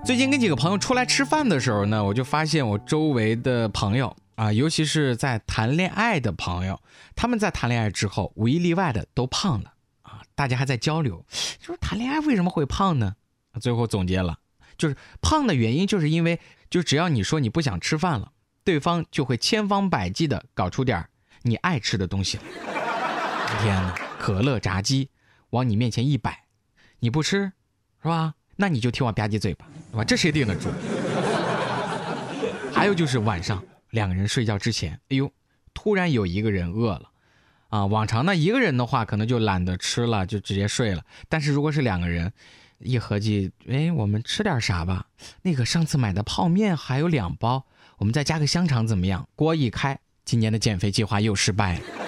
最近跟几个朋友出来吃饭的时候呢，我就发现我周围的朋友啊，尤其是在谈恋爱的朋友，他们在谈恋爱之后无一例外的都胖了啊。大家还在交流，就是谈恋爱为什么会胖呢？最后总结了，就是胖的原因就是因为，就只要你说你不想吃饭了，对方就会千方百计的搞出点你爱吃的东西了。天哪，可乐、炸鸡往你面前一摆，你不吃是吧？那你就听我吧唧嘴巴，对吧？这谁顶得住？还有就是晚上两个人睡觉之前，哎呦，突然有一个人饿了啊。往常呢，一个人的话可能就懒得吃了，就直接睡了。但是如果是两个人，一合计，哎，我们吃点啥吧？那个上次买的泡面还有2包，我们再加个香肠怎么样？锅一开，今年的减肥计划又失败了。